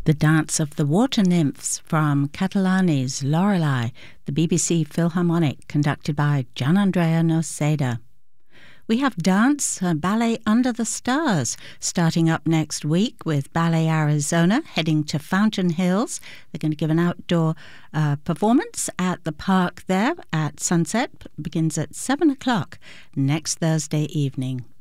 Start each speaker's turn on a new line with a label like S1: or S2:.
S1: The Dance of the Water Nymphs from Catalani's Lorelei, the BBC Philharmonic, conducted by Gianandrea Noseda. We have dance, Ballet Under the Stars, starting up next week with Ballet Arizona, heading to Fountain Hills. They're going to give an outdoor performance at the park there at sunset. Begins at 7 o'clock next Thursday evening.